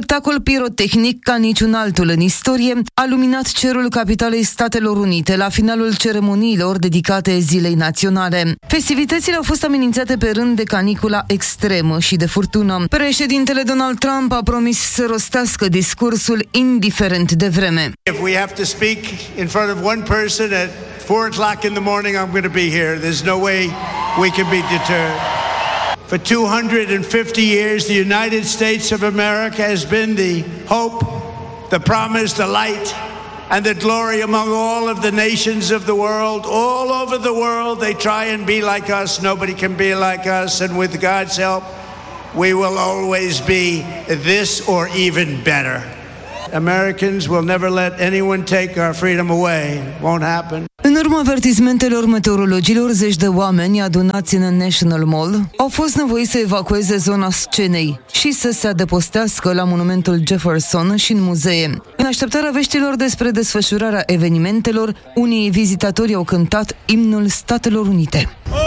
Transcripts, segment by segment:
spectacol pirotehnic ca niciun altul în istorie a luminat cerul capitalei Statelor Unite la finalul ceremoniilor dedicate Zilei Naționale. Festivitățile au fost amenințate pe rând de canicula extremă și de furtună. Președintele Donald Trump a promis să rostească discursul indiferent de vreme. If we have to speak in front of one person at 4 o'clock in the morning, I'm going to be here. There's no way we can be deterred. For 250 years, the United States of America has been the hope, the promise, the light, and the glory among all of the nations of the world. All over the world, they try and be like us. Nobody can be like us. And with God's help, we will always be this or even better. Americans will never let anyone take our freedom away. It won't happen. În urma avertismentelor meteorologilor, zeci de oameni adunați în National Mall au fost nevoiți să evacueze zona scenei și să se adăpostească la monumentul Jefferson și în muzee. În așteptarea veștilor despre desfășurarea evenimentelor, unii vizitatori au cântat imnul Statelor Unite.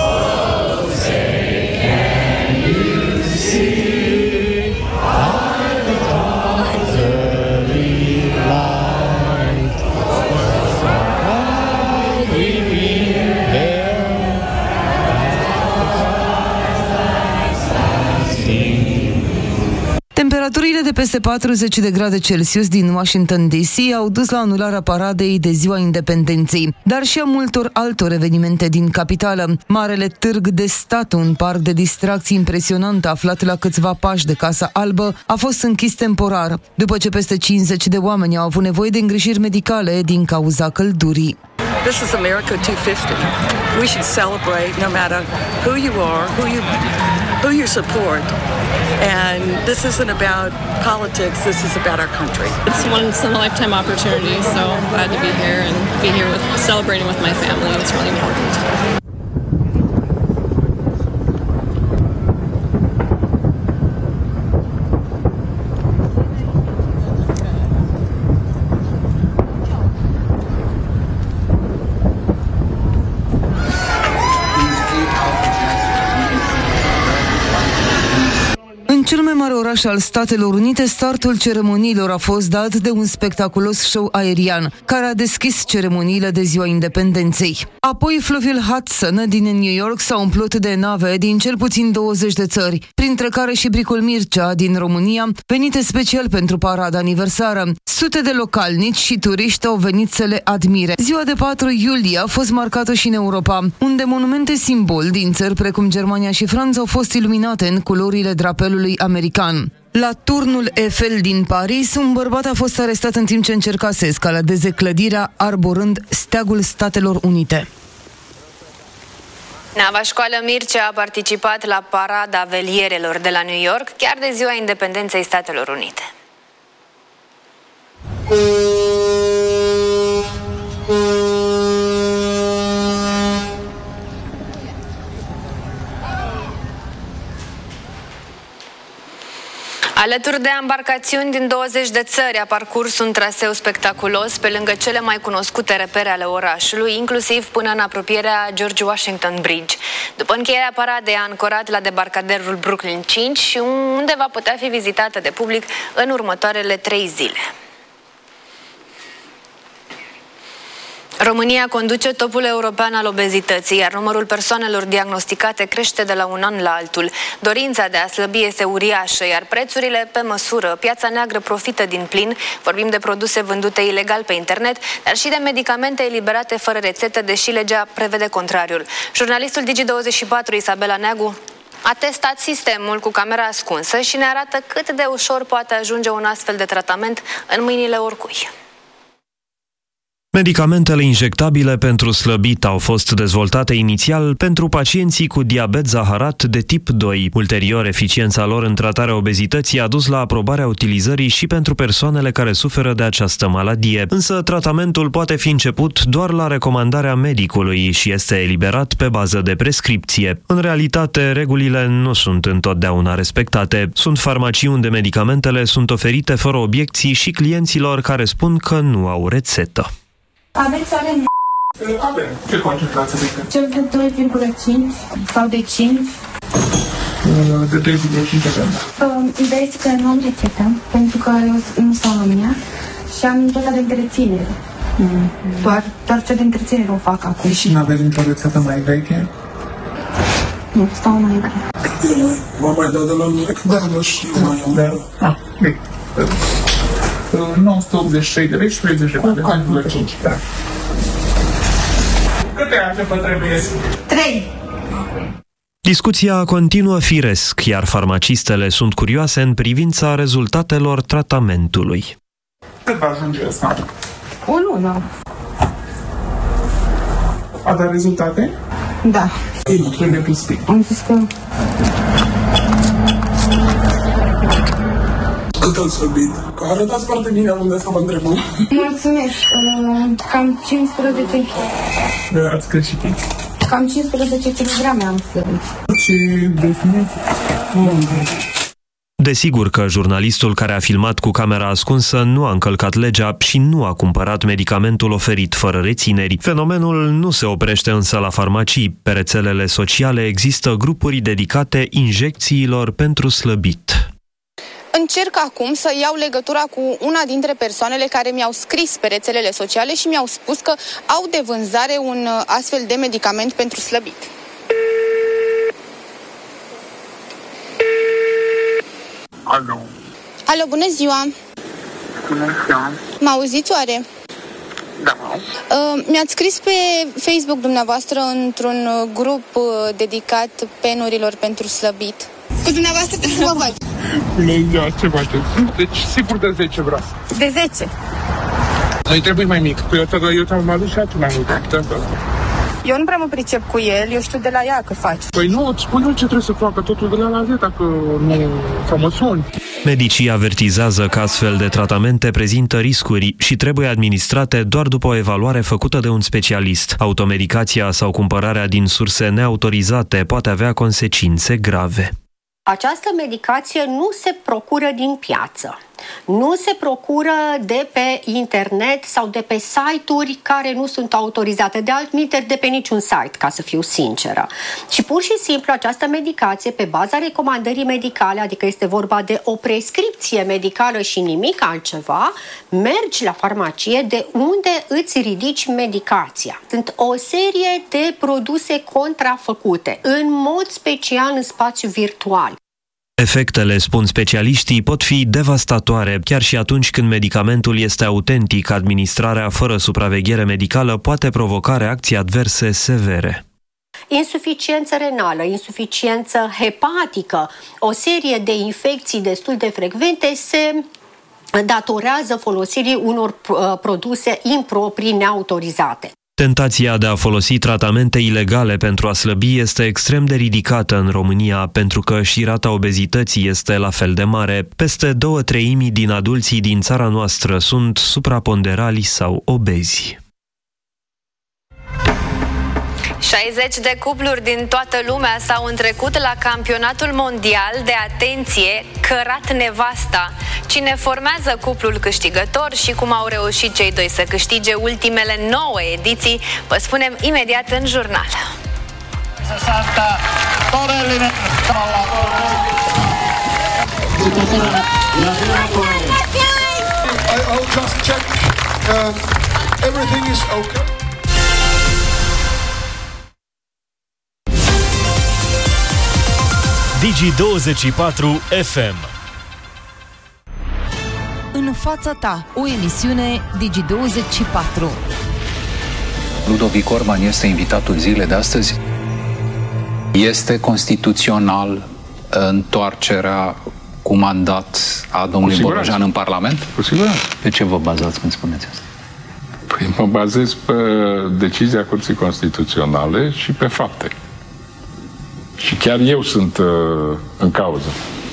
Temperaturile de peste 40 de grade Celsius din Washington DC au dus la anularea paradei de Ziua Independenței, dar și a multor altor evenimente din capitală. Marele Târg de Stat, un parc de distracții impresionant aflat la câțiva pași de Casa Albă, a fost închis temporar, după ce peste 50 de oameni au avut nevoie de îngrijiri medicale din cauza căldurii. This is America 250. We should celebrate no matter who you are, who you support. And this isn't about politics, this is about our country. It's once in a lifetime opportunity, so I'm glad to be here and be here celebrating with my family. It's really important. Cel mai mare oraș al Statelor Unite, startul ceremoniilor a fost dat de un spectaculos show aerian, care a deschis ceremoniile de Ziua Independenței. Apoi, fluviul Hudson din New York s-a umplut de nave din cel puțin 20 de țări, printre care și Bricul Mircea din România, venite special pentru parada aniversară. Sute de localnici și turiști au venit să le admire. Ziua de 4 iulie a fost marcată și în Europa, unde monumente simbol din țări precum Germania și Franța au fost iluminate în culorile drapelului american. La turnul Eiffel din Paris, un bărbat a fost arestat în timp ce încerca să escaladeze clădirea arborând steagul Statelor Unite. Nava Școală Mircea a participat la parada velierelor de la New York, chiar de Ziua Independenței Statelor Unite. Alături de embarcațiuni din 20 de țări a parcurs un traseu spectaculos pe lângă cele mai cunoscute repere ale orașului, inclusiv până în apropierea George Washington Bridge. După încheierea paradei a ancorat la debarcaderul Brooklyn 5 și unde va putea fi vizitată de public în următoarele 3 zile. România conduce topul european al obezității, iar numărul persoanelor diagnosticate crește de la un an la altul. Dorința de a slăbi este uriașă, iar prețurile pe măsură. Piața neagră profită din plin. Vorbim de produse vândute ilegal pe internet, dar și de medicamente eliberate fără rețetă, deși legea prevede contrariul. Jurnalistul Digi24 Isabela Neagu a testat sistemul cu camera ascunsă și ne arată cât de ușor poate ajunge un astfel de tratament în mâinile oricui. Medicamentele injectabile pentru slăbit au fost dezvoltate inițial pentru pacienții cu diabet zaharat de tip 2. Ulterior, eficiența lor în tratarea obezității a dus la aprobarea utilizării și pentru persoanele care suferă de această maladie. Însă, tratamentul poate fi început doar la recomandarea medicului și este eliberat pe bază de prescripție. În realitate, regulile nu sunt întotdeauna respectate. Sunt farmacii unde medicamentele sunt oferite fără obiecții și clienților care spun că nu au rețetă. Aveți oare? Avem. Ce concentrație de Cel de 2,5 sau de 5? de 35 de ani. Ideea este că nu am rețetă, pentru că eu nu stau în România și am tot de întreținere. Doar ce de întreținere o fac acum. Și nu aveți nicio rețetă mai veche? Nu, stau mai veche. Vă mai dau de la mine? Da, nu știu. Da. Bine. 983 de lei și 30 de bani. Calculă 5, da. Câte ani vă trebuie? 3. Discuția continuă firesc, iar farmacistele sunt curioase în privința rezultatelor tratamentului. Cât va ajunge asta? O lună. A dat rezultate? Da. Nu trebuie tu spui. Am zis că... Cât ați slăbit? Că arătați foarte bine unde să vă întrebăm. Mulțumesc. Cam 15. Ați creștit? Cam 15 kg am slăbit. Ce definiție? Desigur că jurnalistul care a filmat cu camera ascunsă nu a încălcat legea și nu a cumpărat medicamentul oferit fără rețineri. Fenomenul nu se oprește însă la farmacii. Pe rețelele sociale există grupuri dedicate injecțiilor pentru slăbit. Încerc acum să iau legătura cu una dintre persoanele care mi-au scris pe rețelele sociale și mi-au spus că au de vânzare un astfel de medicament pentru slăbit. Alo. Alo, bună ziua! Bună ziua! Mă auziți oare? Da. Mi-ați scris pe Facebook dumneavoastră într-un grup dedicat penurilor pentru slăbit. Cu dumneavoastră trebuie să vă văd. Bună ziua, ce faceți? Deci, sigur de 10 vreau. De 10. Noi trebuie mai mic. Păi eu ți-am adus și atunci mai mult. Eu nu prea mă pricep cu el, eu știu de la ea că faci. Păi nu, îți spun eu ce trebuie să facă, totul de la zi, dacă nu să mă suni. Medicii avertizează că astfel de tratamente prezintă riscuri și trebuie administrate doar după o evaluare făcută de un specialist. Automedicația sau cumpărarea din surse neautorizate poate avea consecințe grave. Această medicație nu se procură din piață, nu se procură de pe internet sau de pe site-uri care nu sunt autorizate, de altminteri de pe niciun site, ca să fiu sinceră. Și pur și simplu această medicație, pe baza recomandării medicale, adică este vorba de o prescripție medicală și nimic altceva, mergi la farmacie de unde îți ridici medicația. Sunt o serie de produse contrafăcute, în mod special în spațiu virtual. Efectele, spun specialiștii, pot fi devastatoare. Chiar și atunci când medicamentul este autentic, administrarea fără supraveghere medicală poate provoca reacții adverse severe. Insuficiență renală, insuficiență hepatică, o serie de infecții destul de frecvente se datorează folosirii unor produse improprii neautorizate. Tentația de a folosi tratamente ilegale pentru a slăbi este extrem de ridicată în România, pentru că și rata obezității este la fel de mare. Peste 2/3 din adulții din țara noastră sunt supraponderali sau obezi. 60 de cupluri din toată lumea s-au întrecut la campionatul mondial de, atenție, cărat nevasta. Cine formează cuplul câștigător și cum au reușit cei doi să câștige ultimele 9 ediții, vă spunem imediat în jurnal. I'll just check. Everything is okay. Digi24 FM. În fața ta, o emisiune Digi24. Ludovic Orban este invitatul zilei de astăzi. Este constituțional întoarcerea cu mandat a domnului Borojan în Parlament? Cu siguranță. Pe ce vă bazați când spuneți asta? Păi mă bazez pe decizia Curții Constituționale și pe fapte. Și chiar eu sunt în cauză.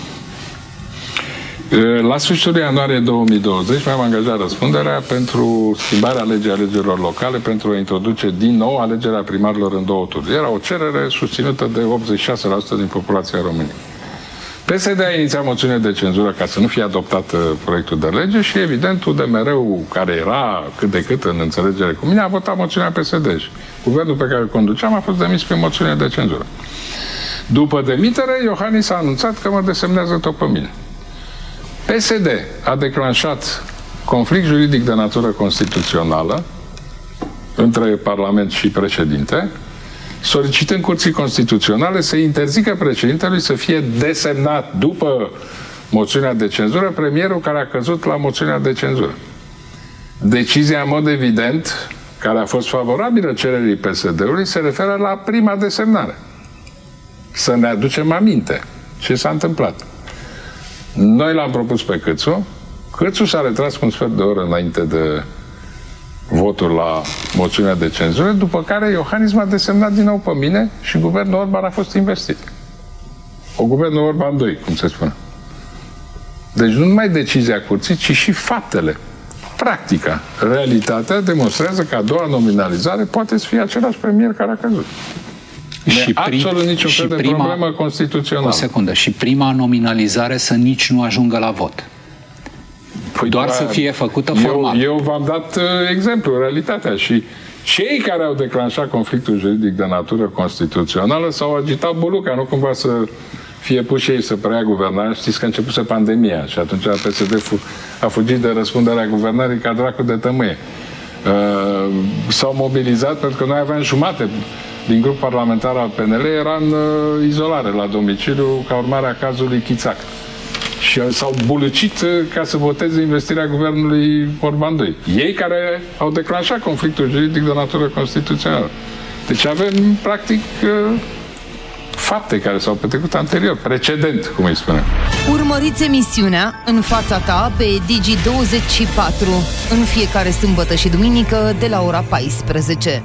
La sfârșitul ianuarie 2020 mi-am angajat răspunderea pentru schimbarea legii alegerilor locale, pentru a introduce din nou alegerea primarilor în 2 tururi. Era o cerere susținută de 86% din populația României. PSD a inițiat moțiune de cenzură ca să nu fie adoptat proiectul de lege și, evident, UDMR-ul, care era cât de cât în înțelegere cu mine, a votat moțiunea PSD. Guvernul pe care îl conduceam a fost demis prin moțiune de cenzură. După demitere, Iohannis a anunțat că mă desemnează tot pe mine. PSD a declanșat conflict juridic de natură constituțională între Parlament și președinte, solicitând Curții Constituționale să interzică președintelui să fie desemnat după moțiunea de cenzură premierul care a căzut la moțiunea de cenzură. Decizia, în mod evident, care a fost favorabilă cererii PSD-ului, se referă la prima desemnare. Să ne aducem aminte ce s-a întâmplat. Noi l-am propus pe Câțu. Câțu s-a retras cu un sfert de oră înainte de votul la moțiunea de cenzură, după care Iohannis m-a desemnat din nou pe mine și guvernul Orban a fost investit. O guvernul Orban 2, cum se spune. Deci nu numai decizia curții, ci și faptele. Practica, realitatea demonstrează că a doua nominalizare poate să fie același premier care a căzut. Și absolut niciun fel de problemă constituțională. O secundă. Și prima nominalizare să nici nu ajungă la vot. Păi doar să fie făcută formal. Eu v-am dat exemplu, realitatea. Și cei care au declanșat conflictul juridic de natură constituțională s-au agitat buluca, nu cumva să fie puși ei să preia guvernarea. Știți că a începuse pandemia și atunci PSD a fugit de răspunderea guvernării ca dracu de tămâie. S-au mobilizat pentru că noi aveam jumate din grup parlamentar al PNL, era în izolare la domiciliu ca urmare a cazului Chițac. Și s-au bulucit ca să voteze investirea guvernului Orban 2. Ei care au declanșat conflictul juridic de natură constituțională. Deci avem, practic, fapte care s-au petrecut anterior, precedent, cum îi spunem. Urmăriți emisiunea În fața ta pe Digi24 în fiecare sâmbătă și duminică de la ora 14.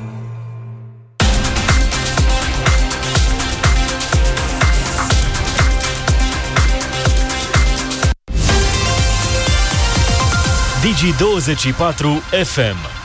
Digi24 FM